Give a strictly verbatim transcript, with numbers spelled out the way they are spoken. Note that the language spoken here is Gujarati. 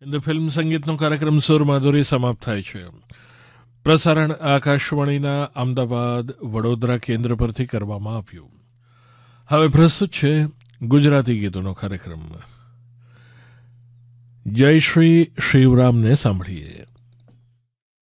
હિન્દી ફિલ્મ સંગીતનો કાર્યક્રમ સુર માધુરી સમાપ્ત થાય છે. પ્રસારણ આકાશવાણીના અમદાવાદ વડોદરા કેન્દ્ર પરથી કરવામાં આવ્યું. હવે પ્રસ્તુત છે ગુજરાતી ગીતોનો કાર્યક્રમ. જય શ્રી શિવરામને સાંભળીએ.